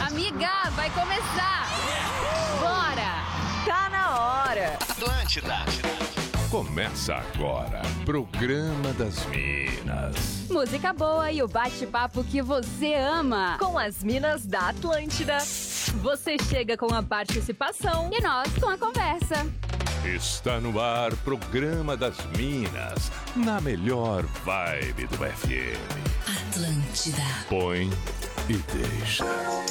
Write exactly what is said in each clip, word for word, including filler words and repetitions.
Amiga, vai começar! Bora! Tá na hora! Atlântida! Começa agora, Programa das Minas. Música boa e o bate-papo que você ama. Com as minas da Atlântida. Você chega com a participação E nós com a conversa. Está no ar, Programa das Minas, na melhor vibe do F M. Atlântida. Põe e deixa.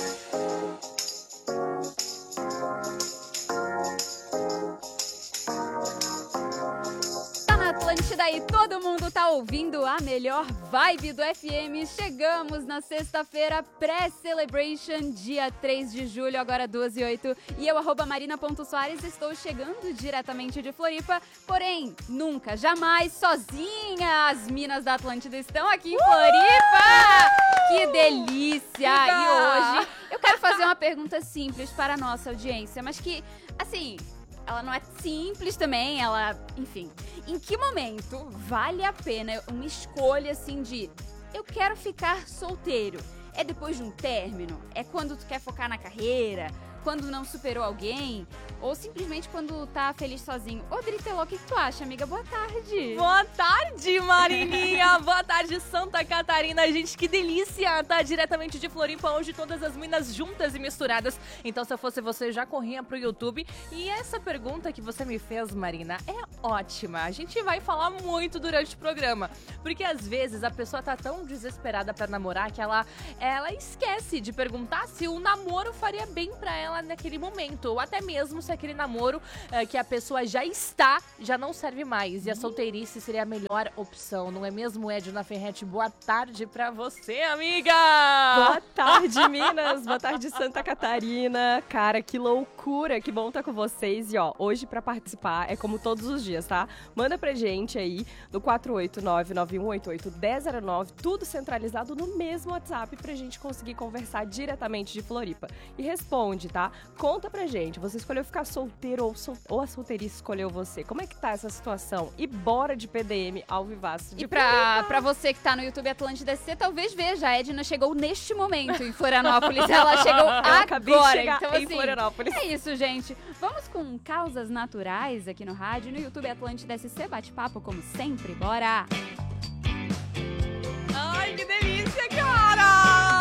Atlântida e todo mundo tá ouvindo a melhor vibe do F M. Chegamos na sexta-feira, pré-celebration, dia três de julho, agora duas e oito. E eu, arroba marina.soares, estou chegando diretamente de Floripa. Porém, nunca, jamais sozinha. As minas da Atlântida estão aqui em Floripa. Que delícia! E hoje eu quero fazer uma pergunta simples para a nossa audiência, mas que, assim... ela não é simples também, ela... enfim. Em que momento vale a pena uma escolha assim de... eu quero ficar solteiro? É depois de um término? É quando tu quer focar na carreira? Quando não superou alguém? Ou simplesmente quando tá feliz sozinho? Ô, Driteló, o que, que tu acha, amiga? Boa tarde! Boa tarde, Marininha! Boa tarde, Santa Catarina! Gente, que delícia! Tá diretamente de Floripa hoje, todas as minas juntas e misturadas. Então, se eu fosse você, já corria pro YouTube. E essa pergunta que você me fez, Marina, é ótima. A gente vai falar muito durante o programa. Porque, às vezes, a pessoa tá tão desesperada pra namorar que ela, ela esquece de perguntar se o namoro faria bem pra ela naquele momento, ou até mesmo se aquele namoro uh, que a pessoa já está, já não serve mais, e a solteirice seria a melhor opção, não é mesmo, Edna Ferretti? Boa tarde pra você, amiga! Boa tarde, Minas! Boa tarde, Santa Catarina! Cara, que loucura! Que bom estar com vocês, e ó, hoje pra participar é como todos os dias, tá? Manda pra gente aí no quatro oito nove, nove um oito oito, um zero zero nove, tudo centralizado no mesmo WhatsApp pra gente conseguir conversar diretamente de Floripa. E responde, tá? Conta pra gente, você escolheu ficar solteiro ou, sol... ou a solteirice escolheu você? Como é que tá essa situação? E bora de P D M ao vivaço de E pra, pra você que tá no YouTube Atlântida, você talvez veja, a Edna chegou neste momento em Florianópolis. Ela chegou acabei de agora. chegar Então, em assim, Florianópolis. É isso, gente. Vamos com causas naturais aqui no rádio, no YouTube Atlântida S C, bate-papo como sempre. Bora!